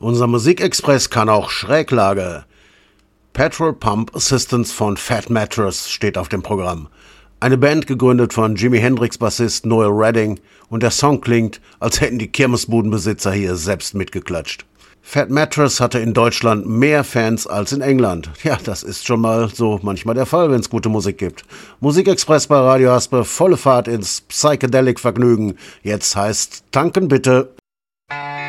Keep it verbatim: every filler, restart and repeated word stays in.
Unser Musikexpress kann auch Schräglage. Petrol Pump Assistance von Fat Mattress steht auf dem Programm. Eine Band gegründet von Jimi Hendrix Bassist Noel Redding und der Song klingt, als hätten die Kirmesbudenbesitzer hier selbst mitgeklatscht. Fat Mattress hatte in Deutschland mehr Fans als in England. Ja, das ist schon mal so manchmal der Fall, wenn es gute Musik gibt. Musikexpress bei Radio Haspe, volle Fahrt ins Psychedelic-Vergnügen. Jetzt heißt tanken bitte.